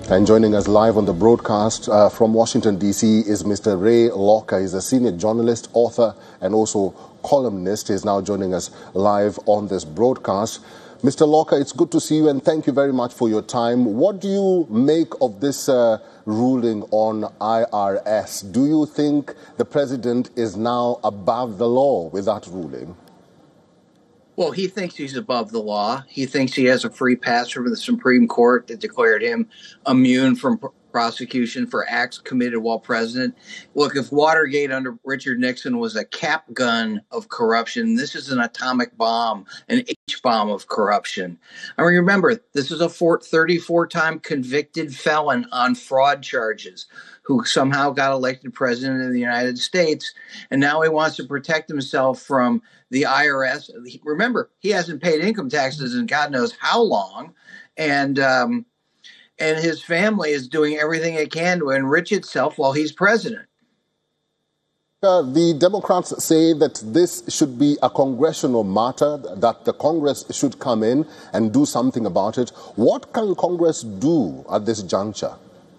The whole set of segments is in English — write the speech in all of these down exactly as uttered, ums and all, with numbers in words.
And joining us live on the broadcast uh, from Washington, D C is Mister Ray Locker. He's a senior journalist, author, and also columnist. He's now joining us live on this broadcast. Mister Locker, it's good to see you, and thank you very much for your time. What do you make of this uh, ruling on I R S? Do you think the president is now above the law with that ruling? Well, he thinks he's above the law. He thinks he has a free pass from the Supreme Court that declared him immune from pr- prosecution for acts committed while president. Look, if Watergate under Richard Nixon was a cap gun of corruption, this is an atomic bomb, an H-bomb of corruption. I mean, remember, this is a thirty-four time convicted felon on fraud charges who somehow got elected president of the United States, and now he wants to protect himself from the I R S. Remember, he hasn't paid income taxes in God knows how long, and um, and his family is doing everything it can to enrich itself while he's president. Uh, the Democrats say that this should be a congressional matter, that the Congress should come in and do something about it. What can Congress do at this juncture?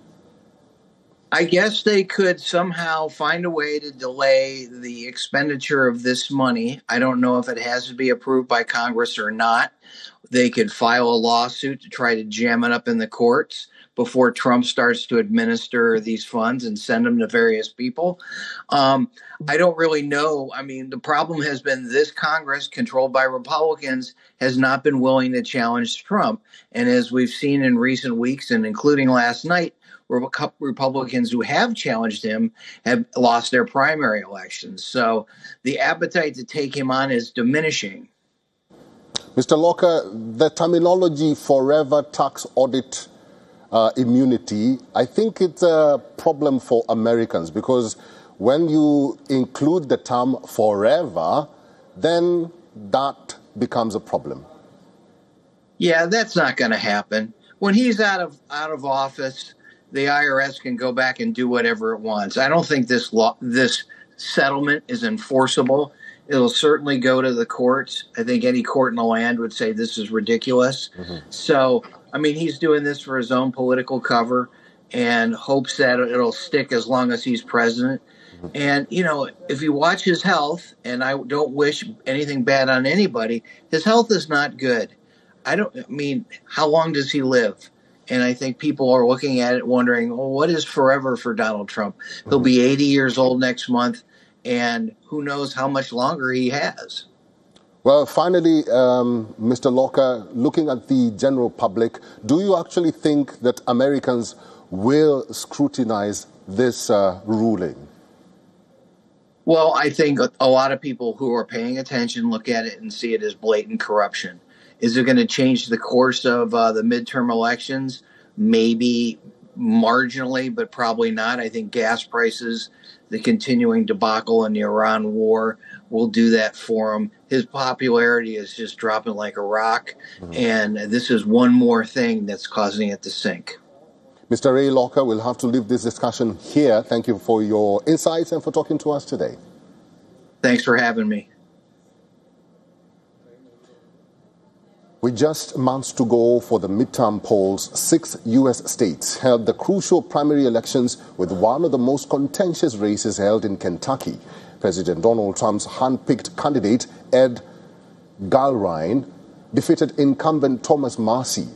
I guess they could somehow find a way to delay the expenditure of this money. I don't know if it has to be approved by Congress or not. They could file a lawsuit to try to jam it up in the courts before Trump starts to administer these funds and send them to various people. Um, I don't really know. I mean, the problem has been this Congress, controlled by Republicans, has not been willing to challenge Trump. And as we've seen in recent weeks, and including last night, Republicans who have challenged him have lost their primary elections. So the appetite to take him on is diminishing. Mister Locker, the terminology forever tax audit uh, immunity, I think it's a problem for Americans because when you include the term forever, then that becomes a problem. Yeah, that's not going to happen. When he's out of out of office, the I R S can go back and do whatever it wants. I don't think this law, this settlement is enforceable. It'll certainly go to the courts. I think any court in the land would say this is ridiculous. Mm-hmm. So, I mean, he's doing this for his own political cover and hopes that it'll stick as long as he's president. Mm-hmm. And, you know, if you watch his health, and I don't wish anything bad on anybody, his health is not good. I don't I mean, how long does he live? And I think people are looking at it wondering, well, what is forever for Donald Trump? He'll be eighty years old next month, and who knows how much longer he has. Well, finally, um, Mister Locker, looking at the general public, do you actually think that Americans will scrutinize this uh, ruling? Well, I think a lot of people who are paying attention look at it and see it as blatant corruption. Is it going to change the course of uh, the midterm elections? Maybe marginally, but probably not. I think gas prices, the continuing debacle in the Iran war will do that for him. His popularity is just dropping like a rock, mm-hmm. and this is one more thing that's causing it to sink. Mister Ray Locker, we'll have to leave this discussion here. Thank you for your insights and for talking to us today. Thanks for having me. With just months to go for the midterm polls, six U S states held the crucial primary elections with one of the most contentious races held in Kentucky. President Donald Trump's hand-picked candidate, Ed Gallrein, defeated incumbent Thomas Massie